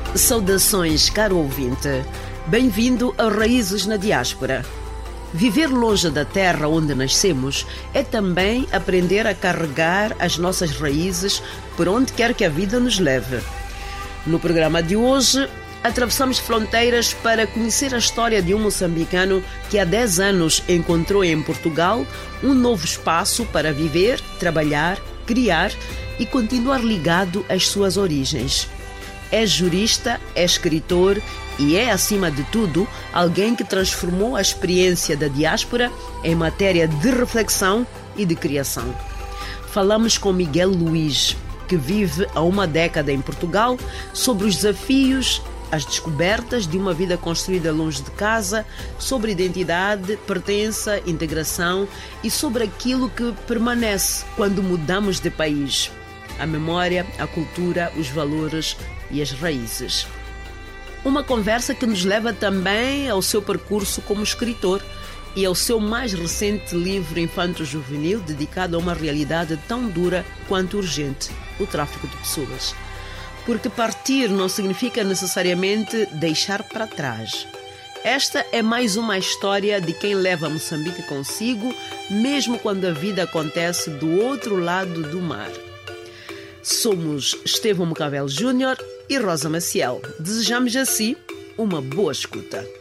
Saudações, caro ouvinte. Bem-vindo a Raízes na Diáspora. Viver longe da terra onde nascemos é também aprender a carregar as nossas raízes por onde quer que a vida nos leve. No programa de hoje, atravessamos fronteiras para conhecer a história de um moçambicano que há 10 anos encontrou em Portugal um novo espaço para viver, trabalhar, criar e continuar ligado às suas origens. É jurista, é escritor e é, acima de tudo, alguém que transformou a experiência da diáspora em matéria de reflexão e de criação. Falamos com Miguel Luís, que vive há uma década em Portugal, sobre os desafios, as descobertas de uma vida construída longe de casa, sobre identidade, pertença, integração e sobre aquilo que permanece quando mudamos de país: a memória, a cultura, os valores e as raízes. Uma conversa que nos leva também ao seu percurso como escritor e ao seu mais recente livro infanto-juvenil dedicado a uma realidade tão dura quanto urgente: o tráfico de pessoas. Porque partir não significa necessariamente deixar para trás. Esta é mais uma história de quem leva Moçambique consigo, mesmo quando a vida acontece do outro lado do mar. Somos Estevão Mocavel Júnior e Rosa Maciel. Desejamos assim uma boa escuta.